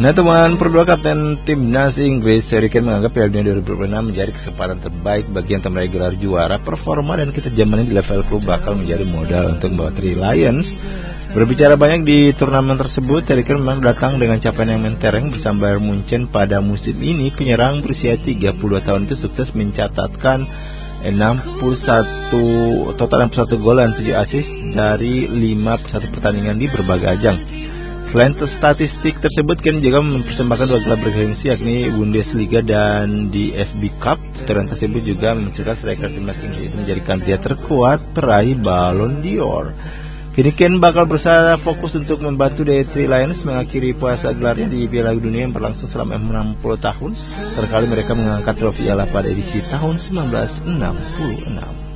Nah teman, perdua kapten timnas Inggris Harry Kane menganggap Piala Dunia 2026 menjadi kesempatan terbaik bagi yang meraih gelar juara. Performa dan ketajaman di level klub bakal menjadi modal untuk membawa Three Lions. Berbicara banyak di turnamen tersebut, Harry Kane memang datang dengan capaian yang mentereng bersama Bayern Munchen pada musim ini. Penyerang berusia 32 tahun itu sukses mencatatkan 61 gol dan 7 assist dari 51 pertandingan di berbagai ajang. Selain statistik tersebut, Kane juga mempersembahkan 2 gelar bergengsi yakni Bundesliga dan di FB Cup. Turnamen tersebut juga memunculkan striker timnas Inggris itu menjadikan dia terkuat peraih Ballon d'Or. Kini Kane bakal berusaha fokus untuk membantu The Three Lions mengakhiri puasa gelarnya di Piala Dunia yang berlangsung selama 60 tahun. Terkali mereka mengangkat trofi ialah pada edisi tahun 1966.